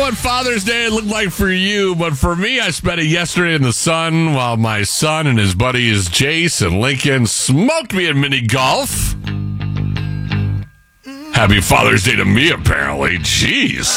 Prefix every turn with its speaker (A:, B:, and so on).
A: what Father's Day looked like for you, but for me, I spent it yesterday in the sun while my son and his buddies Jace and Lincoln smoked me at mini golf. Happy Father's Day to me, apparently. Jeez.